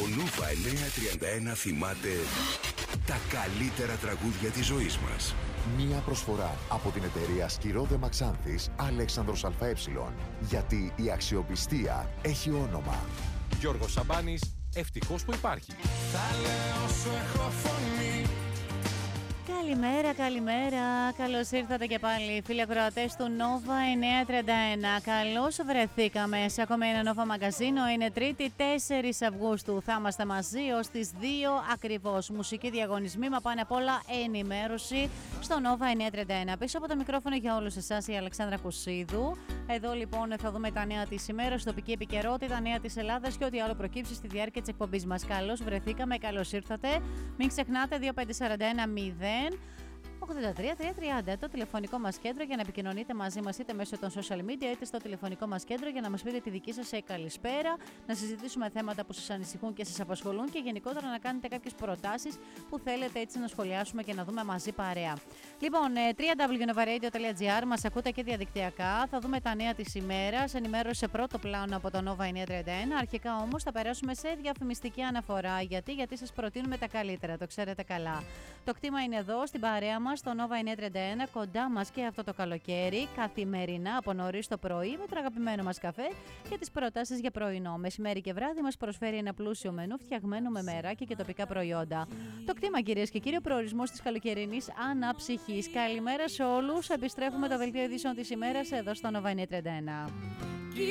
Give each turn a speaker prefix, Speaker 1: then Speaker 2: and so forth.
Speaker 1: Νούβα 931 θυμάται τα καλύτερα τραγούδια της ζωής μας.
Speaker 2: Μία προσφορά από την εταιρεία Σκυρόδε Μαξάνθης Αλέξανδρος ΑΕ. Γιατί η αξιοπιστία έχει όνομα.
Speaker 3: Γιώργος Σαμπάνης, ευτυχώς που υπάρχει.
Speaker 4: Θα λέω σου έχω φωνή.
Speaker 5: Καλημέρα, καλημέρα. Καλώς ήρθατε και πάλι, φίλοι ακροατές του Nova 931. Καλώς βρεθήκαμε σε ακόμα ένα Nova μαγκαζίνο. Είναι Τρίτη, 4 Αυγούστου. Θα είμαστε μαζί ως τις 2 ακριβώς. Μουσική διαγωνισμοί, μα πάνω απ' όλα ενημέρωση στο Nova 931. Πίσω από το μικρόφωνο για όλους εσάς η Αλεξάνδρα Κουσίδου. Εδώ λοιπόν θα δούμε τα νέα της ημέρας, τοπική επικαιρότητα, νέα της Ελλάδας και ό,τι άλλο προκύψει στη διάρκεια της εκπομπής μας. Καλώς βρεθήκαμε, καλώς ήρθατε. Μην ξεχνάτε 25410 83-330 το τηλεφωνικό μας κέντρο για να επικοινωνείτε μαζί μας είτε μέσω των social media είτε στο τηλεφωνικό μας κέντρο για να μας πείτε τη δική σας καλησπέρα, να συζητήσουμε θέματα που σας ανησυχούν και σας απασχολούν και γενικότερα να κάνετε κάποιες προτάσεις που θέλετε έτσι να σχολιάσουμε και να δούμε μαζί παρέα. Λοιπόν, www.novaradio.gr, μας ακούτε και διαδικτυακά, θα δούμε τα νέα της ημέρας, ενημέρωση σε πρώτο πλάνο από το Nova 931. Αρχικά όμως θα περάσουμε σε διαφημιστική αναφορά. Γιατί σας προτείνουμε τα καλύτερα, το ξέρετε καλά. Το κτήμα είναι εδώ στην παρέα μας, στο Nova 931, κοντά μας και αυτό το καλοκαίρι, καθημερινά από νωρίς το πρωί με το αγαπημένο μας καφέ και τις προτάσεις για πρωινό. Μεσημέρι και βράδυ μας προσφέρει ένα πλούσιο μενού φτιαγμένο με μεράκι και τοπικά προϊόντα. Το κτήμα, κυρίες και κύριοι, ο προορισμός της καλοκαιρινής αναψυχής. Καλημέρα σε όλους. Επιστρέφουμε το δελτίο ειδήσεων της ημέρας εδώ στο Nova 931.